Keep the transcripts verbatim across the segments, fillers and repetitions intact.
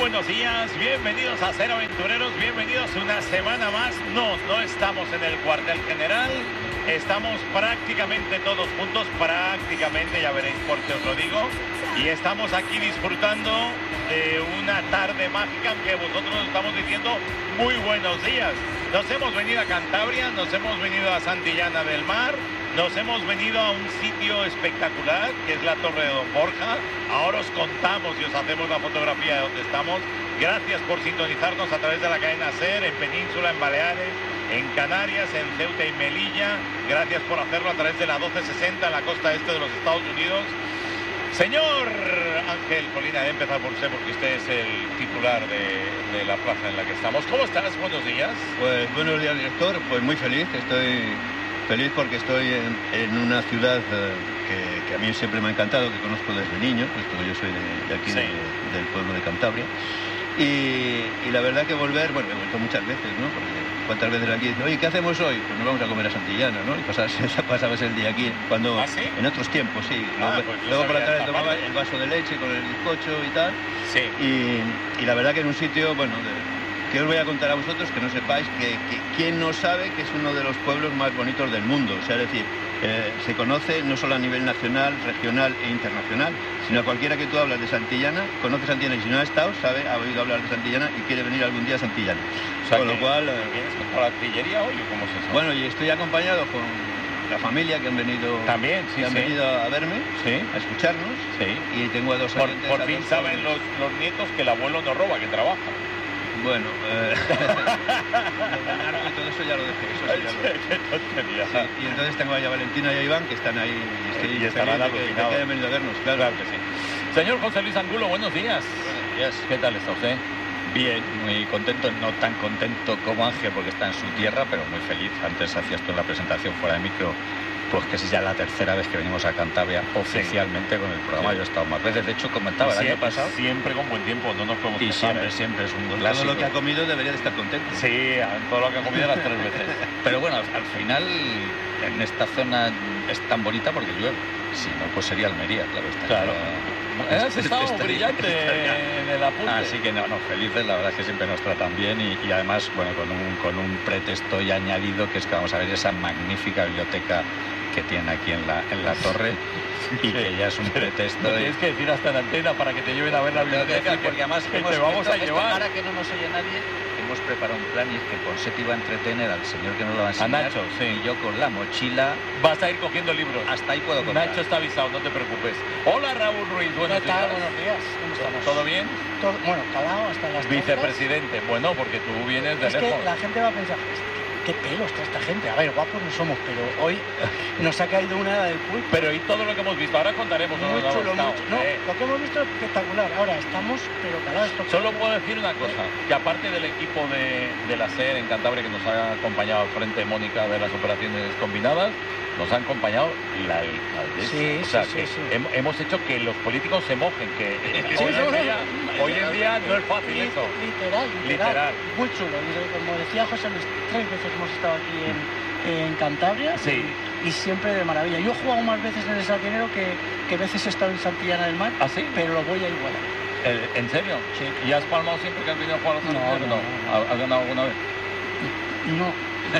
buenos días, bienvenidos a Cero Aventureros, bienvenidos una semana más. No, no estamos en el cuartel general, estamos prácticamente todos juntos, prácticamente, ya veréis por qué os lo digo. Y estamos aquí disfrutando de una tarde mágica, aunque vosotros nos estamos diciendo muy buenos días. Nos hemos venido a Cantabria, nos hemos venido a Santillana del Mar, nos hemos venido a un sitio espectacular, que es la Torre de Don Borja. Ahora os contamos y os hacemos la fotografía de donde estamos. Gracias por sintonizarnos a través de la cadena SER, en Península, en Baleares, en Canarias, en Ceuta y Melilla. Gracias por hacerlo a través de la doce sesenta en la costa este de los Estados Unidos. Señor Ángel Colina, he empezado por usted porque usted es el titular de, de la plaza en la que estamos. ¿Cómo estás? Buenos días. Pues buenos días, director. Pues muy feliz, estoy feliz porque estoy en, en una ciudad eh, que, que a mí siempre me ha encantado, que conozco desde niño, puesto que yo soy de, de aquí, sí. de, del pueblo de Cantabria. Y, y la verdad que volver, bueno, he vuelto muchas veces, ¿no? Porque cuántas veces aquí dicen, oye, ¿qué hacemos hoy? Pues nos vamos a comer a Santillana, ¿no? Y pasabas, pasabas el día aquí, cuando, ¿Ah, sí? en otros tiempos, sí. Ah, luego pues luego por la tarde tomaba parte. el vaso de leche con el bizcocho y tal. Sí. Y, y la verdad que en un sitio, bueno, de, que os voy a contar a vosotros, que no sepáis que, que quién no sabe que es uno de los pueblos más bonitos del mundo. O sea, es decir, eh, se conoce no solo a nivel nacional, regional e internacional, sino a cualquiera que tú hablas de Santillana, conoce Santillana, y si no ha estado, sabe, ha oído hablar de Santillana y quiere venir algún día a Santillana. O sea, con lo cual... Eh, ¿vienes con la artillería hoy o cómo es eso? Bueno, y estoy acompañado con la familia que han venido, también, sí, que han sí. venido a verme, sí. a escucharnos, sí. Y tengo a dos Por, oyentes, por a fin dos saben los, los nietos que el abuelo no roba, que trabaja. Bueno, eh, lo del narco y todo eso ya lo dejé, eso sí ya lo dejé. Qué tontería. Sí, y entonces tengo ahí a Valentina y a Iván, que están ahí y estoy Y estarán feliz de que, de que alucinados. hayan venido a vernos, claro. Claro que sí. Señor José Luis Angulo, buenos días. Buenos días. ¿Qué tal está usted? Bien, muy contento, no tan contento como Ángel porque está en su tierra, pero muy feliz. Antes hacías tú en la presentación fuera de micro, pues que es ya la tercera vez que venimos a Cantabria oficialmente sí. con el programa. Sí. Yo he estado más veces, de hecho comentaba el Sie año pasado. Siempre con buen tiempo, no nos podemos Y quejar, siempre, ¿eh? siempre es un Con clásico. todo lo que ha comido debería de estar contento. Sí, en todo lo que ha comido las tres veces. Pero bueno, al, al final en esta zona es tan bonita porque llueve. Si no, pues sería Almería, claro. Está claro. Ya... Has estado estaría, brillante estaría... en el apunte. Así que no, no, felices, la verdad es que siempre nos tratan bien y, y además, bueno, con un, con un pretexto ya añadido, que es que vamos a ver esa magnífica biblioteca que tiene aquí en la, en la torre y que ya es un pretexto. No tienes que decir hasta en antena para que te lleven a ver la biblioteca, decir, porque además que hemos, te vamos esto, a llevar. Esto, para que no nos oye nadie, hemos preparado un plan y es que Ponseti va a entretener al señor que nos lo va a enseñar. A Nacho, sí. Y yo con la mochila... Vas a ir cogiendo libros. Hasta ahí puedo contar. Nacho está avisado, no te preocupes. Hola, Raúl Ruiz, buenos ¿Qué tal? días. Buenos días, ¿cómo estamos? ¿Todo bien? Todo, bueno, calado hasta las Vicepresidente, bueno, porque tú vienes de es lejos. Es que la gente va a pensar, qué pelos está esta gente. A ver, guapos no somos, pero hoy nos ha caído una del pulpo. Pero y todo lo que hemos visto, ahora contaremos. Muy no, chulo, no, mucho. No, eh. lo que hemos visto es espectacular. Ahora estamos, pero calados. Solo puedo decir una cosa, que aparte del equipo de, de la SER en Cantabria que nos ha acompañado al frente de Mónica de las operaciones combinadas, nos ha acompañado la alcaldesa. Sí, o sea, sí, que sí, sí. Hem, hemos hecho que los políticos se mojen, que sí, hoy, sí, en sí. día, hoy en día no es fácil Literal, eso. Literal, literal, Literal. Muy chulo. Y como decía José Luis, tres veces hemos estado aquí en, en Cantabria. Sí. Y, y siempre de maravilla. Yo he jugado más veces en el Sardinero que, que veces he estado en Santillana del Mar. ¿Ah, sí? Pero lo voy a igualar. ¿En serio? Sí. ¿Y has palmado siempre que has venido a jugar a los No, Sardinero? no, no, no. ¿Has ganado alguna vez? No.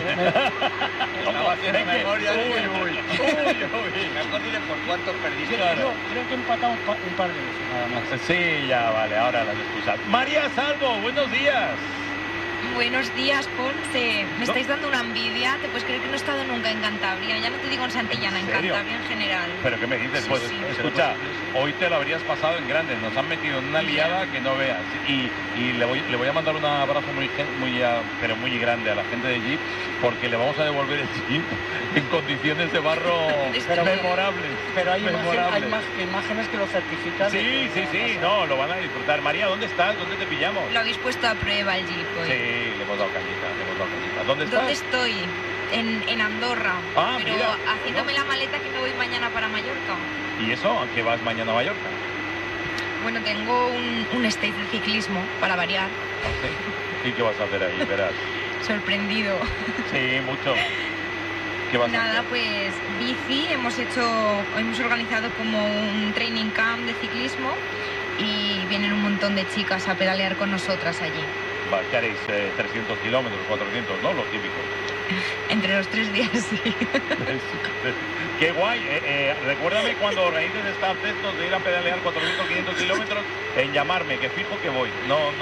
Estaba haciendo memoria. Uy, uy, uy, uy. Mejor dile por cuántos perdiste. Claro. Creo que he empatado un, pa un par de veces nada más. Sí, ya vale, ahora las excusas. María Salvo, buenos días. Buenos días, Ponce. Me estáis dando una envidia. Te puedes creer que no he estado nunca en Cantabria. Ya no te digo en Santillana, en, en Cantabria en general. ¿Pero qué me dices? Sí, pues sí. escucha, hoy te lo habrías pasado en grande. Nos han metido en una liada que no veas. Y, y le, voy, le voy a mandar un abrazo muy, muy, pero muy grande a la gente de Jeep, porque le vamos a devolver el Jeep en condiciones de barro pero, memorables. Pero hay, memorables. imagen, hay imágenes que lo certifican. Sí, sí, sí, no, lo van a disfrutar. María, ¿dónde estás? ¿Dónde te pillamos? Lo habéis puesto a prueba el Jeep hoy. Sí, le hemos dado cañita, le hemos dado cañita. ¿Dónde estás? ¿Dónde estoy? En, en Andorra. Ah, pero mira, haciéndome bueno. la maleta que me voy mañana para Mallorca. ¿Y eso? ¿A qué vas mañana a Mallorca? Bueno, tengo un, un stage de ciclismo, para variar. ¿Ah, sí? ¿Y qué vas a hacer ahí? Verás. Sorprendido. Sí, mucho. ¿Qué vas Nada, a hacer? pues bici, hemos hecho, hemos organizado como un training camp de ciclismo y vienen un montón de chicas a pedalear con nosotras allí. Va, ¿qué haréis? Eh, trescientos kilómetros, cuatrocientos, ¿no? Lo típico. Entre los tres días, sí. Qué guay. Eh, eh, recuérdame cuando organices estas estos de ir a pedalear cuatrocientos, quinientos kilómetros, en llamarme, que fijo que voy. No, no.